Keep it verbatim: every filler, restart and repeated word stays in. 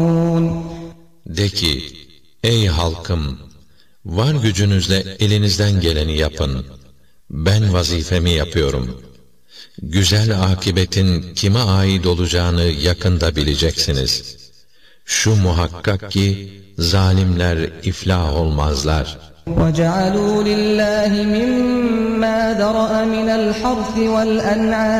De ki, ey halkım, var gücünüzle elinizden geleni yapın. Ben vazifemi yapıyorum. Güzel akibetin kime ait olacağını yakında bileceksiniz. Şu muhakkak ki zalimler iflah olmazlar. وَجَعَلُوا لِلَّهِ مِمَّا ذَرَأَ مِنَ الْحَرْثِ وَالْأَنْعَامِ